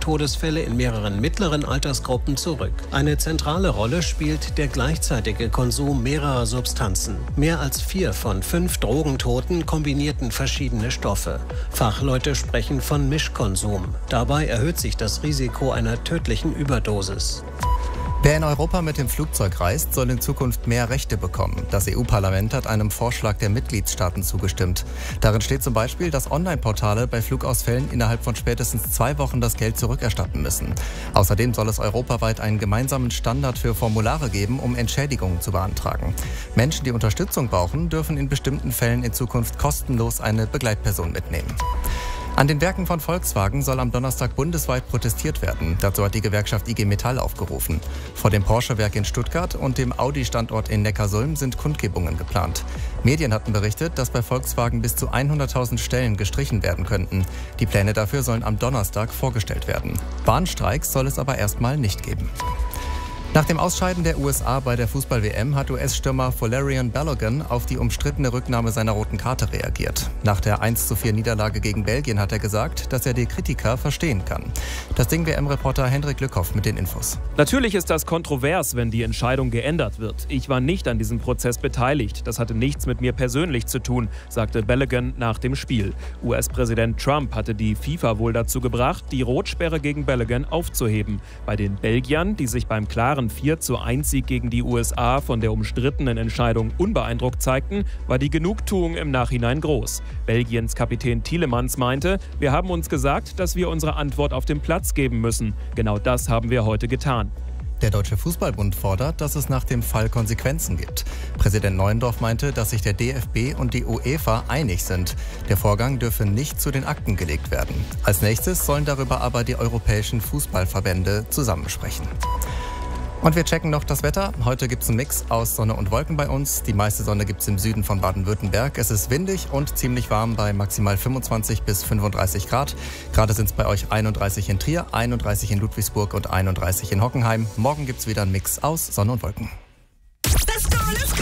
Todesfälle in mehreren mittleren Altersgruppen zurück. Eine zentrale Rolle spielt der gleichzeitige Konsum mehrerer Substanzen. Mehr als 4 von 5 Drogentoten kombinierten verschiedene Stoffe. Fachleute sprechen von Mischkonsum. Dabei erhöht sich das Risiko einer tödlichen Überdosis. Wer in Europa mit dem Flugzeug reist, soll in Zukunft mehr Rechte bekommen. Das EU-Parlament hat einem Vorschlag der Mitgliedstaaten zugestimmt. Darin steht zum Beispiel, dass Online-Portale bei Flugausfällen innerhalb von spätestens 2 Wochen das Geld zurückerstatten müssen. Außerdem soll es europaweit einen gemeinsamen Standard für Formulare geben, um Entschädigungen zu beantragen. Menschen, die Unterstützung brauchen, dürfen in bestimmten Fällen in Zukunft kostenlos eine Begleitperson mitnehmen. An den Werken von Volkswagen soll am Donnerstag bundesweit protestiert werden. Dazu hat die Gewerkschaft IG Metall aufgerufen. Vor dem Porsche-Werk in Stuttgart und dem Audi-Standort in Neckarsulm sind Kundgebungen geplant. Medien hatten berichtet, dass bei Volkswagen bis zu 100.000 Stellen gestrichen werden könnten. Die Pläne dafür sollen am Donnerstag vorgestellt werden. Bahnstreiks soll es aber erstmal nicht geben. Nach dem Ausscheiden der USA bei der Fußball-WM hat US-Stürmer Valerian Balogun auf die umstrittene Rücknahme seiner roten Karte reagiert. Nach der 1:4 Niederlage gegen Belgien hat er gesagt, dass er die Kritiker verstehen kann. Das Ding-WM-Reporter Hendrik Lückhoff mit den Infos. Natürlich ist das kontrovers, wenn die Entscheidung geändert wird. Ich war nicht an diesem Prozess beteiligt. Das hatte nichts mit mir persönlich zu tun, sagte Balogun nach dem Spiel. US-Präsident Trump hatte die FIFA wohl dazu gebracht, die Rotsperre gegen Balogun aufzuheben. Bei den Belgiern, die sich beim klaren 4:1-Sieg gegen die USA von der umstrittenen Entscheidung unbeeindruckt zeigten, war die Genugtuung im Nachhinein groß. Belgiens Kapitän Tielemans meinte, wir haben uns gesagt, dass wir unsere Antwort auf dem Platz geben müssen. Genau das haben wir heute getan. Der Deutsche Fußballbund fordert, dass es nach dem Fall Konsequenzen gibt. Präsident Neuendorf meinte, dass sich der DFB und die UEFA einig sind. Der Vorgang dürfe nicht zu den Akten gelegt werden. Als nächstes sollen darüber aber die europäischen Fußballverbände zusammensprechen. Und wir checken noch das Wetter. Heute gibt es einen Mix aus Sonne und Wolken bei uns. Die meiste Sonne gibt es im Süden von Baden-Württemberg. Es ist windig und ziemlich warm bei maximal 25 bis 35 Grad. Gerade sind es bei euch 31 in Trier, 31 in Ludwigsburg und 31 in Hockenheim. Morgen gibt es wieder einen Mix aus Sonne und Wolken. Let's go, let's go!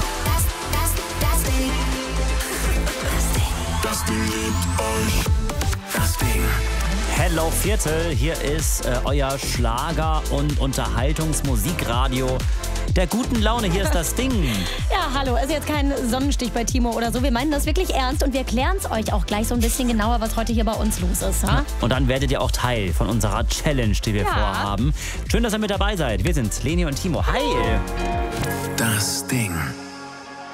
Das Ding liebt euch. Das Ding. Hello Viertel, hier ist euer Schlager- und Unterhaltungsmusikradio der guten Laune. Hier ist das Ding. Ja, hallo, ist jetzt kein Sonnenstich bei Timo oder so. Wir meinen das wirklich ernst und wir klären es euch auch gleich so ein bisschen genauer, was heute hier bei uns los ist. Ha? Und dann werdet ihr auch Teil von unserer Challenge, die wir vorhaben. Schön, dass ihr mit dabei seid. Wir sind Leni und Timo. Hi! Das Ding.